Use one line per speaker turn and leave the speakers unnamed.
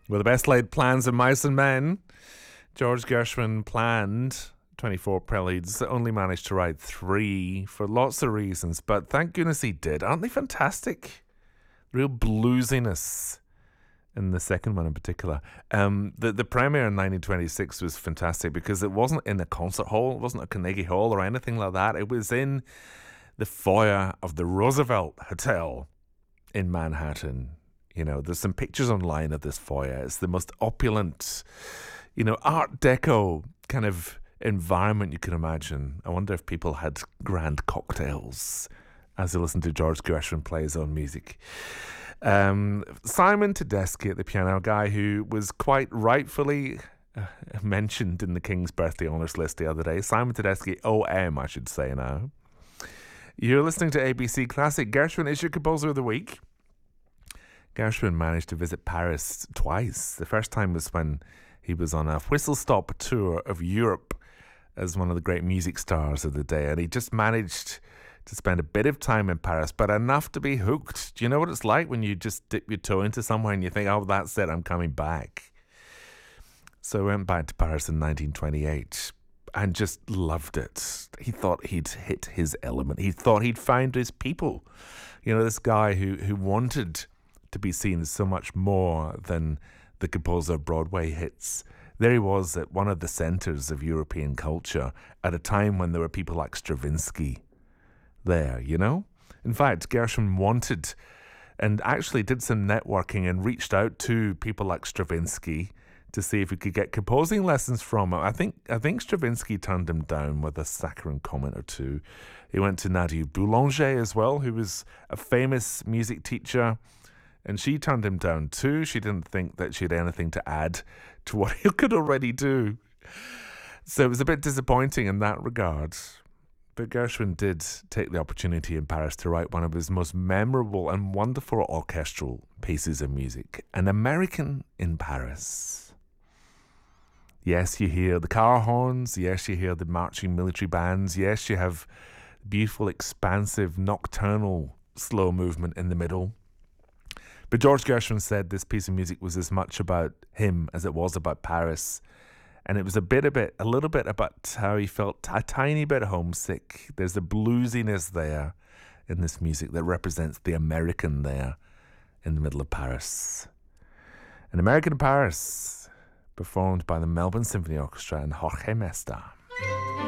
With the best laid plans of mice and men, George Gershwin planned 24 preludes, only managed to write 3 for lots of reasons, but thank goodness he did. Aren't they fantastic? Real bluesiness in the second one in particular. The premiere in 1926 was fantastic because it wasn't in a concert hall, it wasn't a Carnegie Hall or anything like that. It was in the foyer of the Roosevelt Hotel in Manhattan. You know, there's some pictures online of this foyer. It's the most opulent, Art Deco kind of environment you can imagine. I wonder if people had grand cocktails as they listened to George Gershwin play his own music. Simon Tedeschi at the piano, a guy who was quite rightfully mentioned in the King's Birthday Honours list the other day. Simon Tedeschi, OM, I should say now. You're listening to ABC Classic. Gershwin is your composer of the week. Gershwin managed to visit Paris twice. The first time was when he was on a whistle-stop tour of Europe as one of the great music stars of the day, and he just managed to spend a bit of time in Paris, but enough to be hooked. Do you know what it's like when you just dip your toe into somewhere and you think, oh, that's it, I'm coming back? So I went back to Paris in 1928 and just loved it. He thought he'd hit his element. He thought he'd found his people. This guy who wanted to be seen as so much more than the composer of Broadway hits. There he was at one of the centres of European culture at a time when there were people like Stravinsky there, In fact, Gershwin wanted and actually did some networking and reached out to people like Stravinsky to see if he could get composing lessons from him. I think Stravinsky turned him down with a saccharine comment or two. He went to Nadia Boulanger as well, who was a famous music teacher, and she turned him down too. She didn't think that she had anything to add to what he could already do. So it was a bit disappointing in that regard. But Gershwin did take the opportunity in Paris to write one of his most memorable and wonderful orchestral pieces of music, An American in Paris. Yes, you hear the car horns. Yes, you hear the marching military bands. Yes, you have beautiful, expansive, nocturnal, slow movement in the middle. But George Gershwin said this piece of music was as much about him as it was about Paris. And it was a little bit about how he felt a tiny bit homesick. There's a bluesiness there in this music that represents the American there in the middle of Paris. An American in Paris, performed by the Melbourne Symphony Orchestra and Jorge Mesta.